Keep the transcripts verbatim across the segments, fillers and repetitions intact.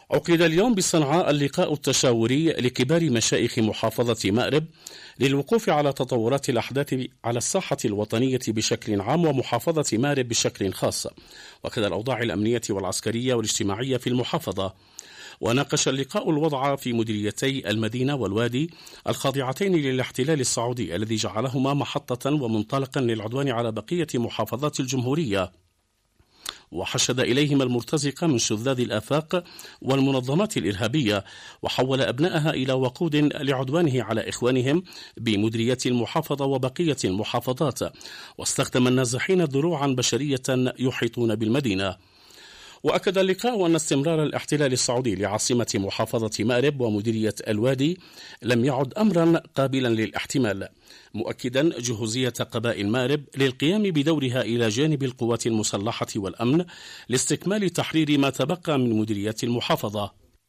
عقد اليوم بصنعاء اللقاء التشاوري لكبار مشايخ محافظة مأرب للوقوف على تطورات الأحداث على الساحة الوطنية بشكل عام ومحافظة مأرب بشكل خاص، وكذا الأوضاع الأمنية والعسكرية والاجتماعية في المحافظة. وناقش اللقاء الوضع في مديريتي المدينة والوادي الخاضعتين للاحتلال السعودي الذي جعلهما محطة ومنطلقا للعدوان على بقية محافظات الجمهورية، وحشد إليهما المرتزقة من شذاذ الآفاق والمنظمات الإرهابية، وحول أبنائها إلى وقود لعدوانه على إخوانهم بمديرية المحافظة وبقية المحافظات، واستخدم النازحين ذروعا بشرية يحيطون بالمدينة. وأكد اللقاء أن استمرار الاحتلال السعودي لعاصمة محافظة مأرب ومديرية الوادي لم يعد أمرا قابلا للاحتمال، مؤكدا جهوزية قبائل مأرب للقيام بدورها إلى جانب القوات المسلحة والأمن لاستكمال تحرير ما تبقى من مديريات المحافظة.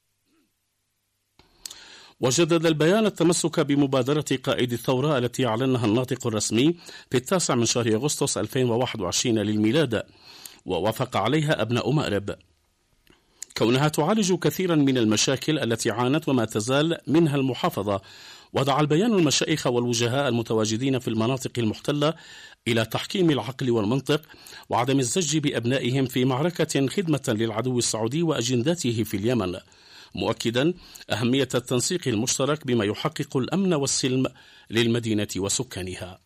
وجدد البيان التمسك بمبادرة قائد الثورة التي أعلنها الناطق الرسمي في التاسع من شهر أغسطس ألفين وواحد وعشرين للميلاد، ووافق عليها أبناء مأرب، كونها تعالج كثيرا من المشاكل التي عانت وما تزال منها المحافظة. ودعا البيان المشايخ والوجهاء المتواجدين في المناطق المحتلة إلى تحكيم العقل والمنطق وعدم الزج بأبنائهم في معركة خدمة للعدو السعودي وأجنداته في اليمن، مؤكدا أهمية التنسيق المشترك بما يحقق الأمن والسلم للمدينة وسكانها.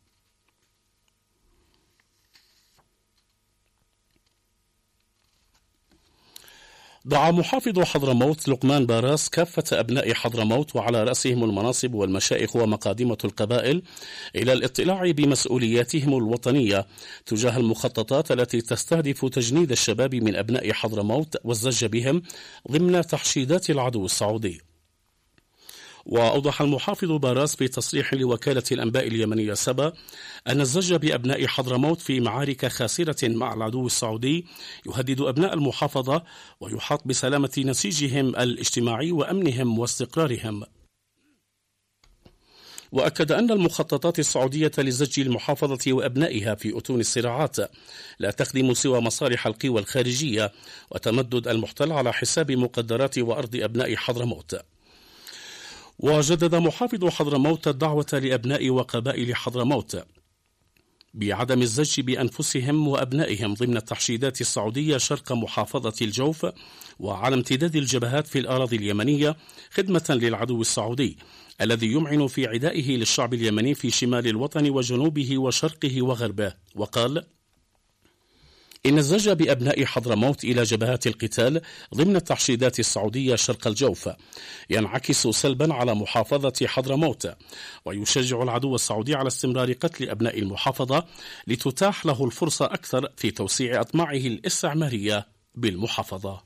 دعا محافظ حضرموت لقمان باراس كافة أبناء حضرموت وعلى رأسهم المناصب والمشايخ ومقادمة القبائل إلى الاطلاع بمسؤولياتهم الوطنية تجاه المخططات التي تستهدف تجنيد الشباب من أبناء حضرموت والزج بهم ضمن تحشيدات العدو السعودي. وأوضح المحافظ باراس في تصريح لوكالة الأنباء اليمنية سبا أن الزج بأبناء حضرموت في معارك خاسرة مع العدو السعودي يهدد أبناء المحافظة ويحاط بسلامة نسيجهم الاجتماعي وأمنهم واستقرارهم. وأكد أن المخططات السعودية لزج المحافظة وأبنائها في أتون الصراعات لا تخدم سوى مصالح القوى الخارجية وتمدد المحتل على حساب مقدرات وأرض أبناء حضرموت. وجدد محافظ حضرموت الدعوة لأبناء وقبائل حضرموت بعدم الزج بأنفسهم وأبنائهم ضمن التحشيدات السعودية شرق محافظة الجوف وعلى امتداد الجبهات في الأراضي اليمنية خدمة للعدو السعودي الذي يمعن في عدائه للشعب اليمني في شمال الوطن وجنوبه وشرقه وغربه. وقال إن الزج بأبناء حضرموت إلى جبهات القتال ضمن التحشيدات السعودية شرق الجوف ينعكس سلبا على محافظة حضرموت ويشجع العدو السعودي على استمرار قتل أبناء المحافظة لتتاح له الفرصة أكثر في توسيع أطماعه الاستعمارية بالمحافظة.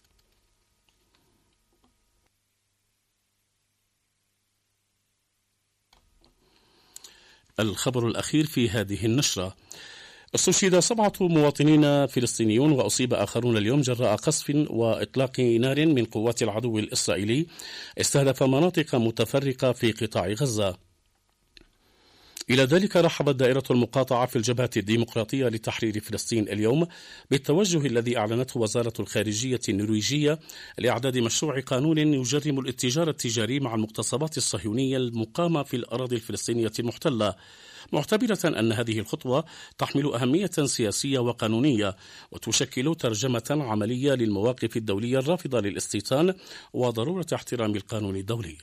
الخبر الأخير في هذه النشرة: استشهد سبعة مواطنين فلسطينيون وأصيب آخرون اليوم جراء قصف وإطلاق نار من قوات العدو الإسرائيلي استهدف مناطق متفرقة في قطاع غزة. إلى ذلك رحبت دائرة المقاطعة في الجبهة الديمقراطية لتحرير فلسطين اليوم بالتوجه الذي أعلنته وزارة الخارجية النرويجية لإعداد مشروع قانون يجرم الاتجار التجاري مع المغتصبات الصهيونية المقامة في الأراضي الفلسطينية المحتلة، معتبرة أن هذه الخطوة تحمل أهمية سياسية وقانونية وتشكل ترجمة عملية للمواقف الدولية الرافضة للاستيطان وضرورة احترام القانون الدولي.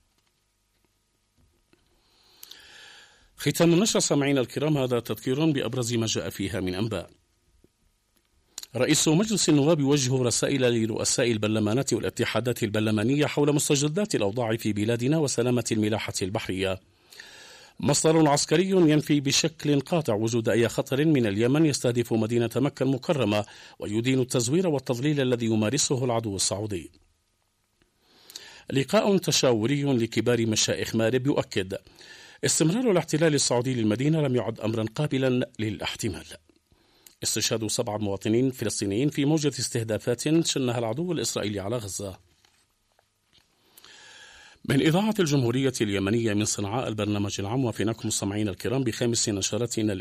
ختام النشرة سامعينا الكرام، هذا تذكير بأبرز ما جاء فيها من أنباء. رئيس مجلس النواب يوجه رسائل لرؤساء البرلمانات والاتحادات البرلمانية حول مستجدات الأوضاع في بلادنا وسلامة الملاحة البحرية. مصدر عسكري ينفي بشكل قاطع وجود أي خطر من اليمن يستهدف مدينة مكة المكرمة ويدين التزوير والتضليل الذي يمارسه العدو السعودي. لقاء تشاوري لكبار مشايخ مأرب يؤكد استمرار الاحتلال السعودي للمدينة لم يعد أمرا قابلا للاحتمال. استشهاد سبع مواطنين فلسطينيين في موجة استهدافات شنها العدو الإسرائيلي على غزة. من إذاعة الجمهورية اليمنية من صنعاء البرنامج العام، وفيناكم مستمعين الكرام بخامس نشراتنا